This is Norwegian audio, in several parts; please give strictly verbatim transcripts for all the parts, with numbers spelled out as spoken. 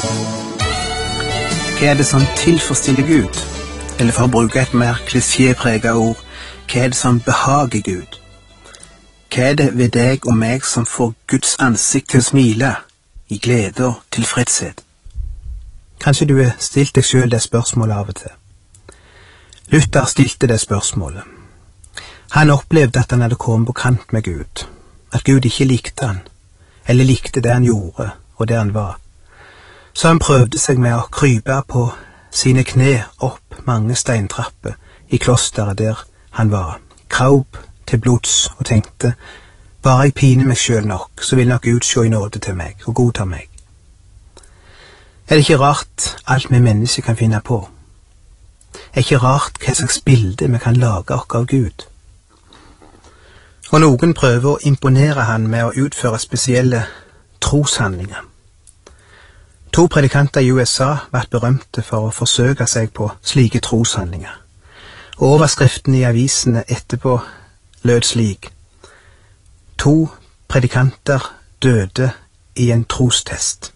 Hva er det som tilfredsstiller Gud? Eller for å bruke et mer klisjépreget ord, hva er det som behager Gud? Hva er det ved deg og meg som får Guds ansikt til å smile, i glede og tilfredshet? Kanskje du har stilt deg selv det spørsmålet av og til. Luther stilte det spørsmålet. Han opplevde at han hadde kommet på kant med Gud, at Gud ikke likte han, eller likte det han gjorde og det han var. Så han prøvde seg med å krype på sine kne opp mange steintrapper i klosteret der han var, kraup til blods og tenkte, bare jeg piner meg selv nok, så vil nok Gud se i nåde til meg og godta meg. Er det ikke rart alt vi mennesker kan finne på? Er det ikke rart hva slags bilde vi kan lage oss av Gud? Og noen prøver å imponere han med å utføre spesielle troshandlinger. To predikanter i U S A vært berømte for å forsøke seg på slike troshandlinger. Og overskriften i avisene etterpå lød slik: To predikanter døde i en trostest.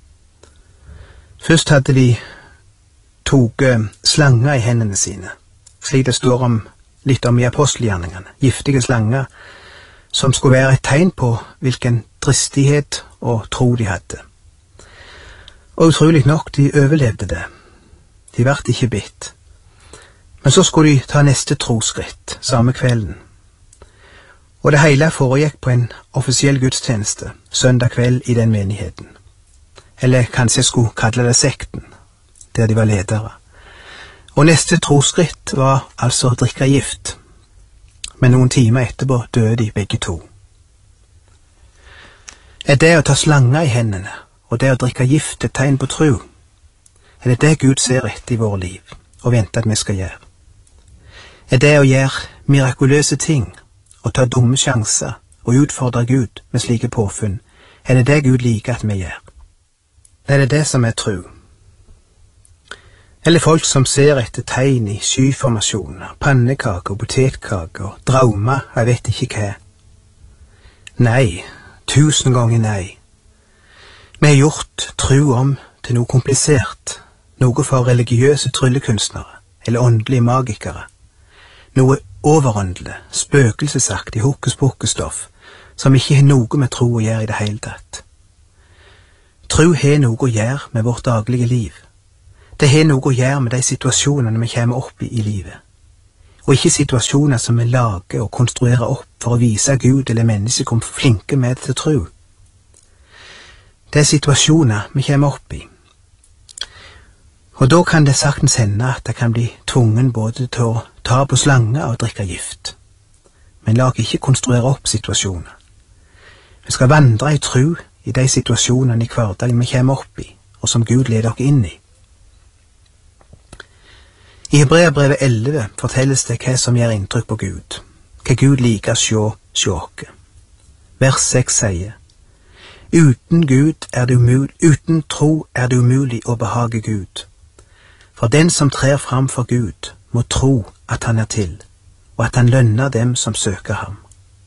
Først hadde de toget slanger i hendene sine, slik det står om litt om i apostelgjerningene, giftige slanger, som skulle være et tegn på hvilken dristighet og tro de hadde. Og utrolig nok, de overlevde det. De ble ikke bitt. Men så skulle de ta neste troskritt, samme kvelden. Og det hele foregikk på en offisiell gudstjeneste, søndag kveld i den menigheten. Eller kanskje jeg skulle kalle det sekten, der de var ledere. Og neste troskritt var altså å drikke gift. Men noen timer etterpå døde de begge to. Er det å ta slanger i hendene, og det å drikke gift et tegn på tro? Er det det Gud ser etter i våre liv, og venter at vi skal gjøre? Er det å gjøre mirakuløse ting, og ta dumme sjanser, og utfordre Gud med slike påfunn? Er det det Gud liker at vi gjør? Er det det som er tro? Eller folk som ser etter tegn i skyformasjoner, pannekaker, potetkaker og draumer, jeg vet ikke hva. Nei, tusen ganger nei. Vi har gjort tro om til noe komplisert, noe for religiøse tryllekunstnere, eller åndelige magikere. Noe overåndelig, spøkelsesaktig hokus-pokus-stoff, som ikke har noe med tro å gjøre i det hele tatt. Tro har noe å gjøre med vårt daglige liv. Det har noe å gjøre med de situasjonene vi kommer opp i i livet, og ikke situasjoner som vi lager og konstruerer opp for å vise Gud eller mennesker hvor flinke vi er til tro. Det er situasjoner vi kommer opp i. Og da kan det saktens hende at det kan bli tvungen både til å ta på slanger og drikke gift. Men la oss ikke konstruere opp situasjoner. Vi skal vandre i tro i de situasjonene i hverdagen vi kommer opp i, og som Gud leder oss inn i. I Hebreerbrevet elleve fortelles det hva som gjør inntrykk på Gud, hva Gud liker å se, se oss. Vers seks sier: Uten Gud er det umulig, uten tro er det umulig å behage Gud. For den som trer fram for Gud, må tro at han er til, og at han lønner dem som søker ham.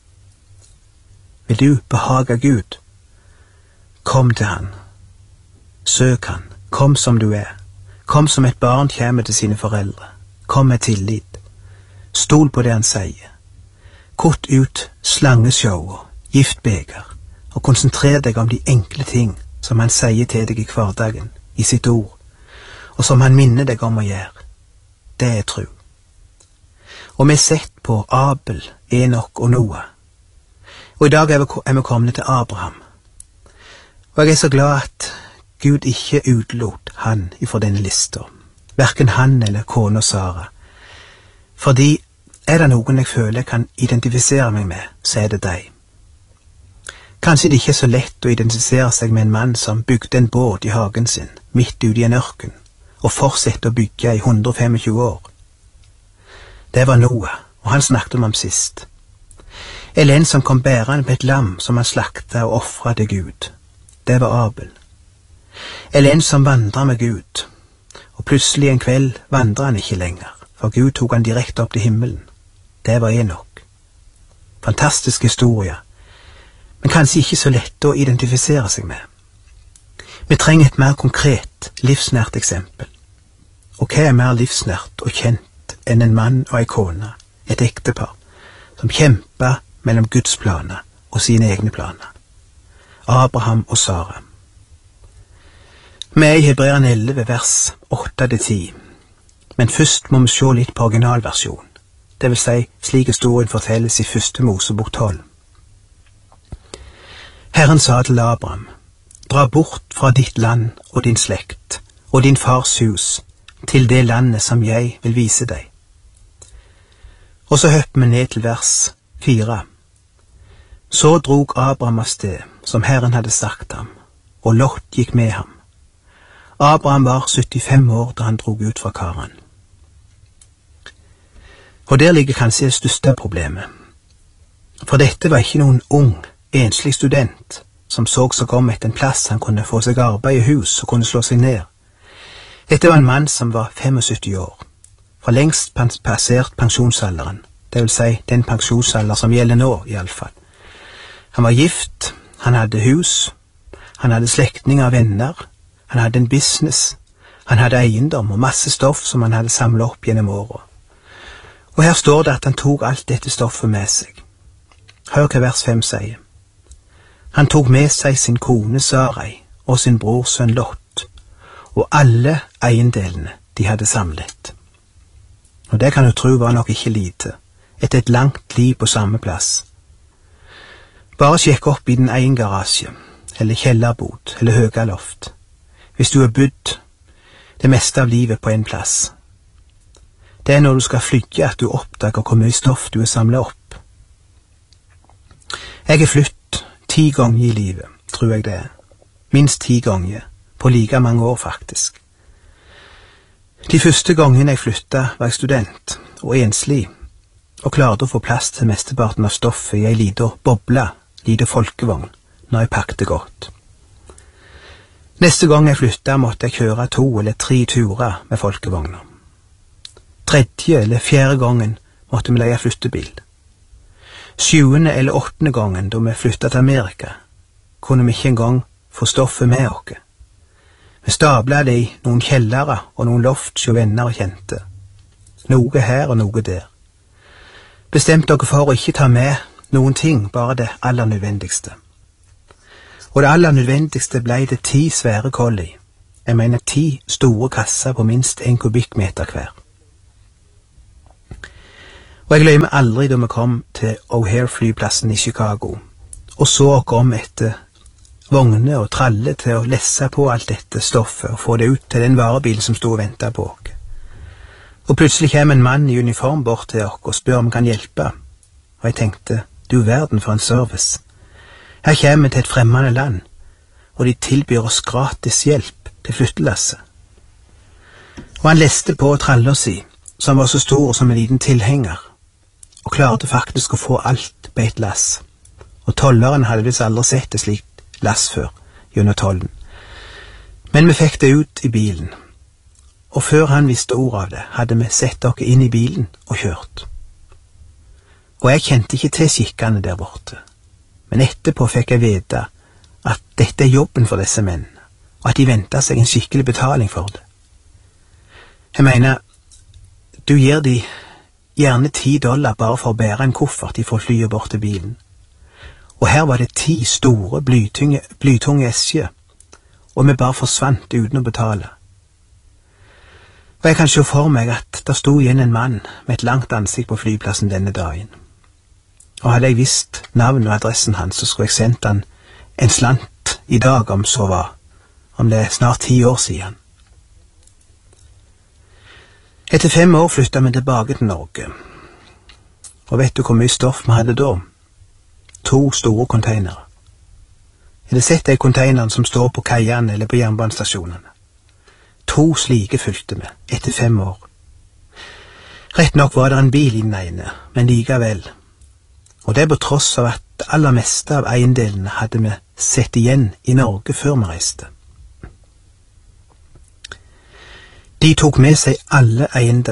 Vil du behage Gud? Kom til han. Søk han. Kom som du er. Kom som et barn kommer til sine foreldre. Kom med tillit. Stol på det han sier. Kutt ut slangeshow og giftbeger, og konsentrer deg om de enkle ting som han sier til deg i hverdagen, i sitt ord, og som han minner deg om å gjøre. Det er tro. Og vi har sett på Abel, Enok og Noah. Og i dag er vi, er vi kommet til Abraham. Og jeg er så glad at Gud ikke utelot han ifra denne lista, hverken han eller kona Sara. Fordi er det noen jeg føler kan identifisere meg med, så er det deg. Kanskje det ikke er så lett å identifisere seg med en mann som bygde en båt i hagen sin, midt ute i en ørken, og fortsetter å bygge i hundre og tjuefem år. Det var Noah, og han snakket om ham sist. Eller en som kom bærende på et lam som han slakta og offret til Gud. Det var Abel. Eller en som vandret med Gud, og plutselig en kveld vandret han ikke lenger, for Gud tok han direkte opp til himmelen. Det var Enok. Fantastisk historie, men kanskje ikke så lett å identifisere seg med. Vi trenger et mer konkret, livsnært eksempel. Og hva er mer livsnært og kjent enn en mann og en kone, et ektepar, som kjemper mellom Guds planer og sine egne planer? Abraham og Sara. Vi er i Hebreerne elleve, vers åtte til ti. Men først må vi se litt på originalversjonen, det vil si slik historien fortelles i første Mosebok tolv. Herren sa til Abraham, dra bort fra ditt land og din slekt og din fars hus til det landet som jeg vil vise deg. Og så hopper vi ned til vers fire. Så drog Abraham av sted, som Herren hadde sagt ham, og Lot gikk med ham. Abraham var syttifem år da han drog ut fra Karan. Og der ligger kanskje det største problemet. For dette var ikke noen ung, enslig student som så seg om etter en plass han kunne få seg arbeid i hus og kunne slå seg ned. Dette var en mann som var syttifem år, for lengst passert pensjonsalderen, det vil si den pensjonsalder som gjelder nå i alle fall. Han var gift, han hadde hus, han hadde slektninger og venner, han hadde en business, han hadde eiendom og masse stoff som han hadde samlet opp gjennom året. Og her står det at han tok alt dette stoffet med seg. Hør hva vers fem sier. Han tok med seg sin kone Sarai og sin bror sønn Lot, og alle eiendelene de hadde samlet. Og det kan du tro var nok ikke lite, etter et langt liv på samme plass. Bare sjekk opp i den egen garasje, eller kjellerbod, eller høga loft, hvis du har bodd det meste av livet på en plass. Det er når du skal flytte at du oppdager hvor mye stoff du har samlet opp. Jeg har flytt ti ganger i livet, tror jeg det er. Minst ti ganger, på like mange år faktisk. De første gangene jeg flyttet var jeg student og enslig, og klarte å få plass til mesteparten av stoffet i ei liten boble, liten folkevogn, når jeg pakket godt. Neste gang jeg flyttet måtte jeg kjøre to eller tre turer med folkevogner. Tredje eller fjerde gangen måtte vi leie flyttebil. Sjuende eller åttende gangen da vi flyttet til Amerika, kunne vi ikke engang få stoffet med oss. Vi stablet det i noen kjellere og noen loft hos venner og kjente. Noe her og noe der. Bestemte dere for å ikke ta med noen ting, bare det aller nødvendigste. Og det aller nødvendigste ble det ti svære koll i. Jeg mener ti store kasser på minst en kubikkmeter hver. Og jeg glemmer aldri da vi kom til O'Hare-flyplassen i Chicago, og så oss om etter vogne og tralle til å lesse på alt dette stoffet og få det ut til den varebilen som stod og ventet på oss. Og plutselig kom en mann i uniform bort til oss og spør om vi kan hjelpe, og jeg tenkte, du verden for en service. Her kommer vi til et fremmede land, og de tilbyr oss gratis hjelp til flyttelasset. Og han leste på tralla si, som var så stor som en liten tilhenger, og klarte faktisk å få alt på et lass. Og tolleren hadde visst aldri sett et slikt lass før, gjennom tollen. Men vi fikk det ut i bilen, og før han visste ord av det, hadde vi sett dere inn i bilen og kjørt. Og jeg kjente ikke til skikkene der borte, men etterpå fikk jeg vite at dette er jobben for disse mennene, og at de ventet seg en skikkelig betaling for det. Jeg mener, du gir de gjerne ti dollar bare for å bære en koffert ifra flyet bort til bilen. Og her var det ti store, blytunge, blytunge esker, og vi bare forsvant uten å betale. Og jeg kan se for meg at der stod igjen en mann med et langt ansikt på flyplassen denne dagen. Og hadde jeg visst navn og adressen hans, så skulle jeg sendt han en slant i dag om så var, om det er snart ti år siden. Etter fem år flyttet vi tilbake til Norge. Og vet du hvor mye stoff vi hadde da? To store containere. Jeg hadde sett de containerne som står på kaiene eller på jernbanestasjonene. To slike fylte vi, etter fem år. Rett nok var det en bil i den ene, men likevel. Og det på tross av at det aller meste av eiendelene hadde vi sett igjen i Norge før vi reiste. De tok med seg alle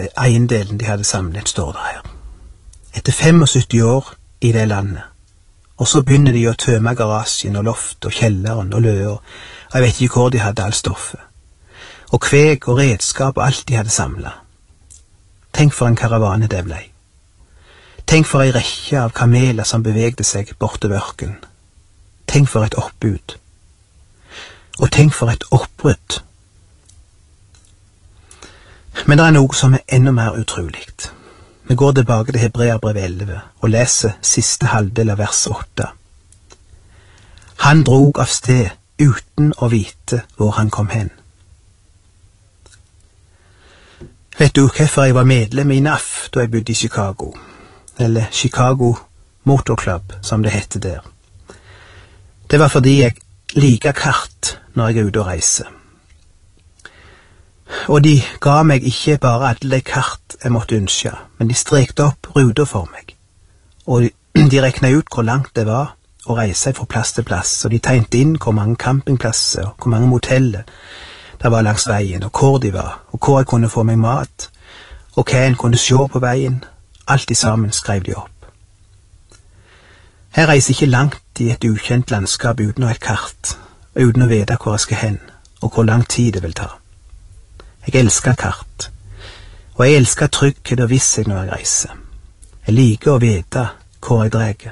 eiendelene de hadde samlet, står det her. Etter syttifem år i det landet, og så begynner de å tømme garasjen og loft og kjelleren og løer, og jeg vet ikke hvor de hadde all stoffet. Og kveg og redskap og alt de hadde samlet. Tenk for en karavane det ble. Tenk for ei rekke av kameler som bevegde seg bortover ørkenen. Tenk for et oppbud. Og tenk for et oppbrudd. Men det er noe som er enda mer utroligt. Vi går tilbake til Hebreerbrevet elleve og leser siste halvdel av vers åtte. Han drog av sted uten å vite hvor han kom hen. Vet du hvorfor jeg var medlem i N A F da jeg bodde i Chicago? Eller Chicago Motor Club, som det heter der. Det var fordi jeg liker kart når jeg er ute og reiser. Og de ga meg ikke bare alle de kart jeg måtte ønske, men de strekte opp ruter for meg. Og de reknet ut hvor langt det var å reise fra plass til plass, og de tegnte inn hvor mange campingplasser og hvor mange moteller det var langs veien, og hvor de var, og hvor jeg kunne få meg mat, og hva en kunne se på veien. Alt i sammen skrev de opp. Jeg reiser ikke langt i et ukjent landskap uten å ha et kart, og uten å vite hvor jeg skal hen, og hvor lang tid det vil ta. Jeg elsker kart, og jeg elsker trygghet og visshet når jeg reiser. Jeg liker å vite hvor jeg drar.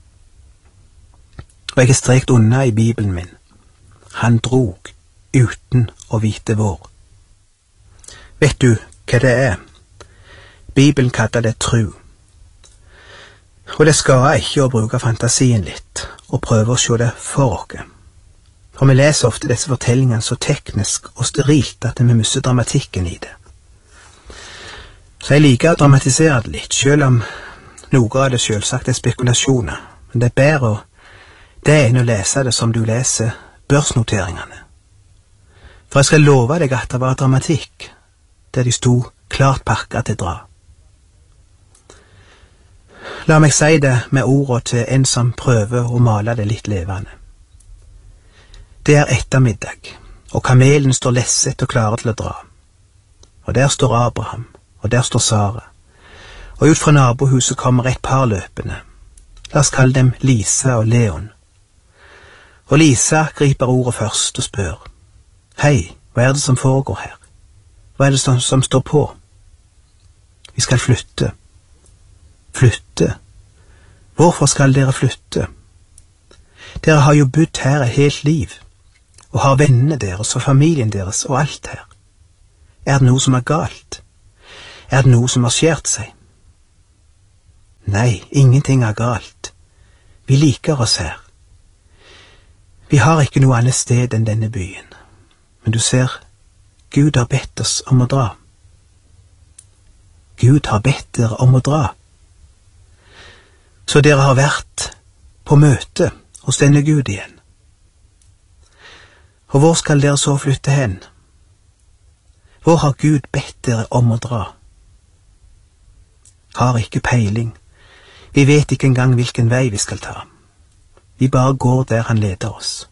Og jeg har strekt unna i Bibelen min. Han drog uten å vite hvor. Vet du hva det er? Bibelen kaller det tro. Og det skader ikke å bruke fantasien litt, og prøve å se det for oss. For vi leser ofte disse fortellingene så teknisk og sterilt at vi mister dramatikken i det. Så jeg liker å dramatisere det litt, selv om noe av det selvsagt er spekulasjoner. Men det er bedre det enn å lese det som du leser børsnoteringene. For jeg skal love deg at det var dramatikk, der de sto klart pakket til dra. La meg si det med ordene til en som prøver å male det litt levende. Det er ettermiddag, og kamelen står lesset og klare til å dra. Og der står Abraham, og der står Sara. Og ut fra nabohuset kommer et par løpende. La oss kalle dem Lisa og Leon. Og Lisa griper ordet først og spør. Hei, hva er det som foregår her? Hva er det som, som står på? Vi skal flytte. Flytte? Hvorfor skal dere flytte? Dere har jo bodd her et helt liv, og har vennene deres og familien deres og alt her. Er det noe som er galt? Er det noe som har skjert seg? Nei, ingenting er galt. Vi liker oss her. Vi har ikke noe annet sted enn denne byen. Men du ser, Gud har bedt oss om å dra. Gud har bedt dere om å dra. Så dere har vært på møte hos denne Gud igjen. Og hvor skal dere så flytte hen? Hvor har Gud bedt dere om å dra? Har ikke peiling. Vi vet ikke engang hvilken vei vi skal ta. Vi bare går der han leder oss.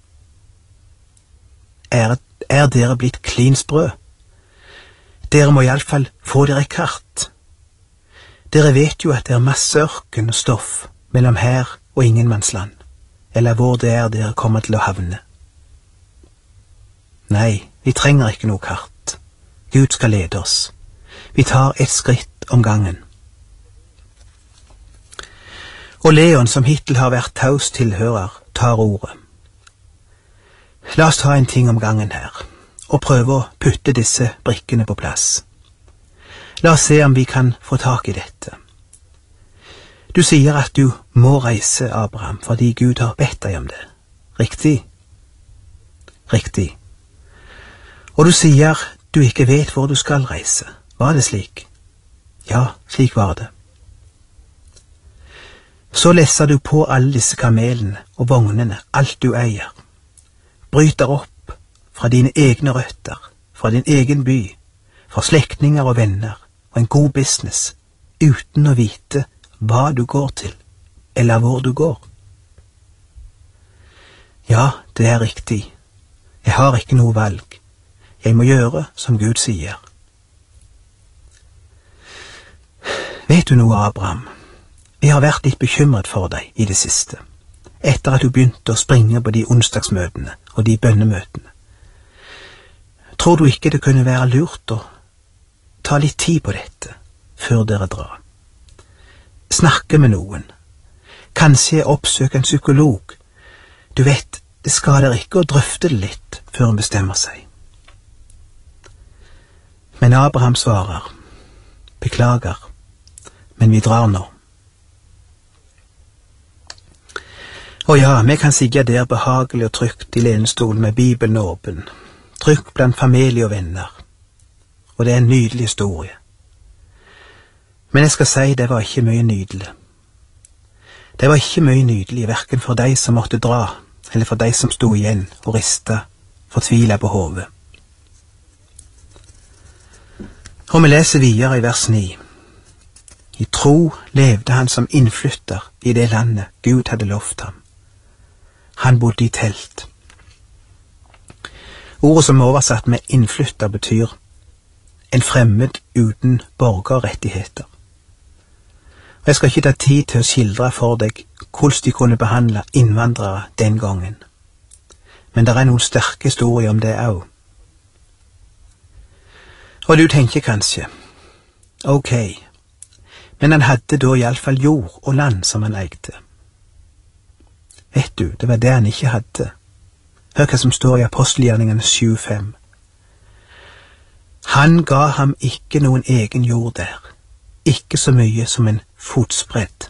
Er, er dere blitt klinsprø? Dere må i alle fall få dere kart. Dere vet jo at det er masse ørken og stoff mellom her og ingenmannsland, eller hvor det er dere kommer til å havne. Nei, vi trenger ikke noe kart. Gud skal lede oss. Vi tar et skritt om gangen. Og Leon, som hittil har vært taus tilhører, tar ordet. La oss ta en ting om gangen her, og prøve å putte disse brikkene på plass. La oss se om vi kan få tak i dette. Du sier at du må reise, Abraham, fordi Gud har bedt deg om det. Riktig? Riktig. Og du sier du ikke vet hvor du skal reise. Var det slik? Ja, slik var det. Så lesser du på alle disse kamelene og vognene, alt du eier. Bryter opp fra dine egne røtter, fra din egen by, fra slektninger og venner, og en god business, uten å vite hva du går til, eller hvor du går. Ja, det er riktig. Jeg har ikke noe valg. Jeg må gjøre som Gud sier. Vet du noe, Abraham? Vi har vært litt bekymret for deg i det siste. etter at du begynte å springe på de onsdagsmøtene og de bønnemøtene. Tror du ikke det kunne være lurt å ta litt tid på dette før dere drar? Snakke med noen. Kanskje oppsøke en psykolog. Du vet, det skader ikke å drøfte det litt før hun bestemmer seg. Men Abraham svarer, beklager, men vi drar nå. Og ja, vi kan sitte der behagelig og trygt i lenestolen med Bibelen åpen, trygt blant familie og venner, og det er en nydelig historie. Men jeg skal si det var ikke mye nydelig. Det var ikke mye nydelig, hverken for de som måtte dra, eller for de som stod igjen og ristet, fortvilet på hodet. Og vi leser videre i vers ni. I tro levde han som innflytter i det landet Gud hadde lovt ham. Han bodde i telt. Ordet som er oversatt med innflytter betyr en fremmed uten borgerrettigheter. Og jeg skal ikke ta tid til å skildre for deg hvordan de kunne behandle innvandrere den gangen. Men det er noen sterke historier om det også. Og du tenker kanskje, ok, men han hadde da i alle fall jord og land som han eide. Vet du, det var det han ikke hadde. Hør hva som står i Apostelgjerningene sju fem. Han ga ham ikke noen egen jord der, ikke så mye som en fotspredd.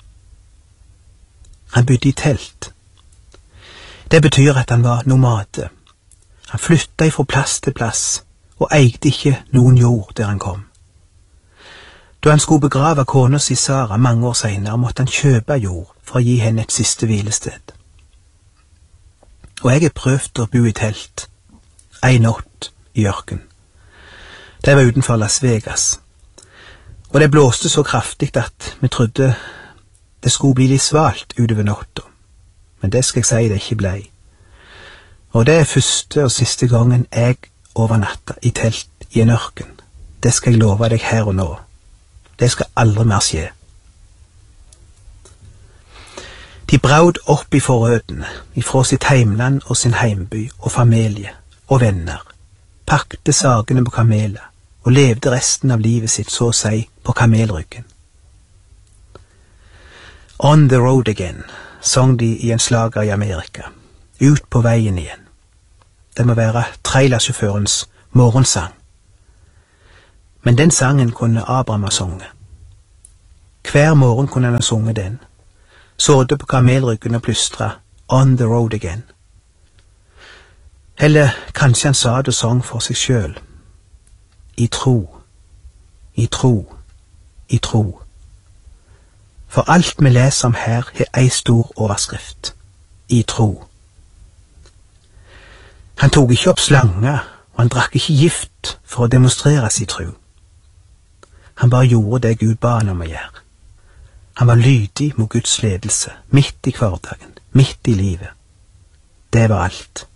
Han bodde i telt. Det betyr at han var nomade. Han flyttet fra plass til plass, og eide ikke noen jord der han kom. Da han skulle begrave kona si Sara mange år senere, måtte han kjøpe jord for å gi henne et siste hvilested. Og jeg har prøvd å bo i telt, en natt i ørken. Det var utenfor Las Vegas, og det blåste så kraftig at vi trodde det skulle bli litt svalt utover natta, men det skal jeg si det ikke blei. Og det er første og siste gangen jeg overnatta i telt i en ørken. Det skal jeg love deg her og nå. Det skal aldri mer skje. De braud opp i forrødene, ifra sitt heimland og sin heimby og familie og venner, pakte sagene på kameler og levde resten av livet sitt så å si på kamelryggen. On the road again, sang de i en slager i Amerika, ut på veien igjen. Det må være trailersjåførens morgensang. Men den sangen kunne Abraham ha sunget. Hver morgen kunne han ha sunget den, sådde på kamelryggen og plystra On the road again. Eller kanskje han sa det og sang for seg sjøl. I tro, i tro, i tro. For alt vi leser om her har ei stor overskrift. I tro. Han tok ikke opp slanger, og han drakk ikke gift for å demonstrere sin tro. Han bare gjorde det Gud ba han om å gjøre. Han var lydig mot Guds ledelse, midt i hverdagen, midt i livet. Det var alt.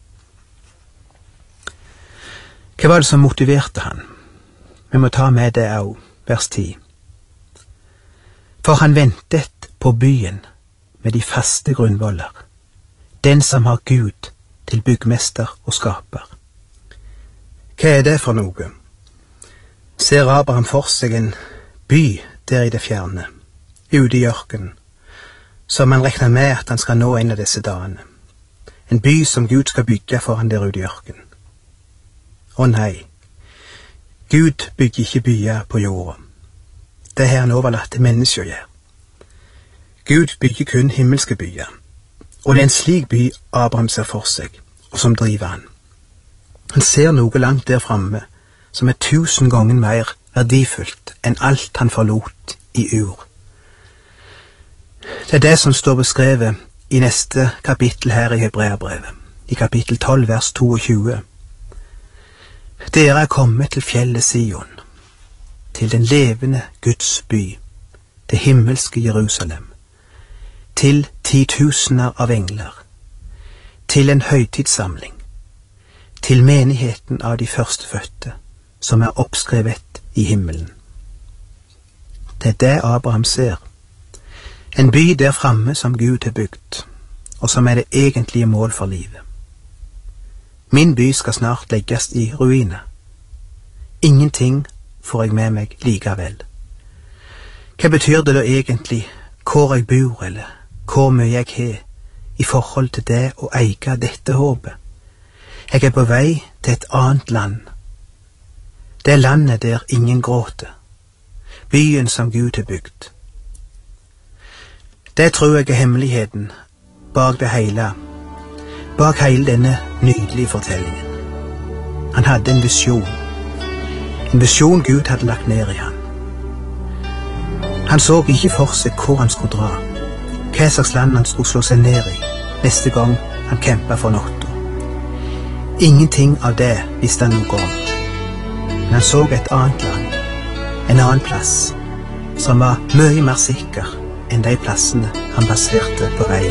Hva var det som motiverte han? Vi må ta med det også, vers ti. For han ventet på byen med de faste grunnvoller, den som har Gud til byggmester og skaper. Hva er det for noe? Ser Abraham for seg en by der i det fjerne, ute i ørkenen, som han regner med at han skal nå en av disse dagene. En by som Gud skal bygge for han der ute i ørkenen. Å nei, Gud bygger ikke byer på jorda. Det har han overlatt til mennesker å gjøre. Gud bygger kun himmelske byer, og det er en slik by Abraham ser for seg, og som driver han. Han ser noe langt der framme, som er tusen ganger mer verdifullt enn alt han forlot i Ur. Det er det som står beskrevet i neste kapittel her i Hebreabrevet, i kapittel tolv, vers tjueto. Dere er kommet til fjellet Sion, til den levende Guds by, det himmelske Jerusalem, til titusener av engler, til en høytidssamling, til menigheten av de førstefødte, som er oppskrevet i himmelen. Det er det Abraham ser. En by der framme som Gud har bygd, og som er det egentlige mål for livet. Min by skal snart legges i ruiner. Ingenting får jeg med meg likevel. Hva betyr det da egentlig hvor jeg bor, eller hvor mye jeg har, i forhold til det å eie dette håpet? Jeg er på vei til et annet land. Det er landet der ingen gråter. Byen som Gud har bygd. Det tror jeg er hemmeligheten bak det hele, bak hele denne nydelige fortellingen. Han hadde en visjon. En visjon Gud hadde lagt ned i han. Han så ikke for seg hvor han skulle dra, hva slags land han skulle slå seg ned i neste gang han kjempet for natta. Ingenting av det visste han noe om. Men han så et annet land, en annen plass, som var mye mer sikker enn de plassene han baserte på vei.